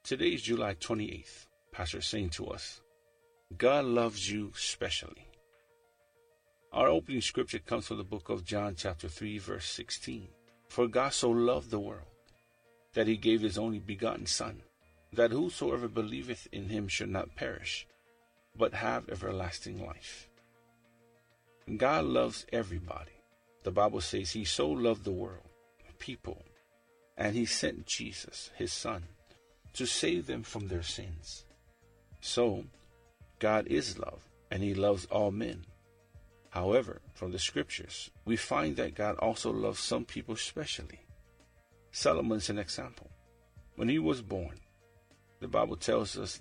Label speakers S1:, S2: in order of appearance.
S1: Today is July 28th. Pastor is saying to us, God loves you specially. Our opening scripture comes from the book of John chapter 3 verse 16. For God so loved the world, that he gave his only begotten Son, that whosoever believeth in him should not perish, but have everlasting life. God loves everybody. The Bible says he so loved the world, people, and he sent Jesus, his Son, to save them from their sins. So, God is love, and he loves all men. However, from the scriptures, we find that God also loves some people specially. Solomon is an example. When he was born, the Bible tells us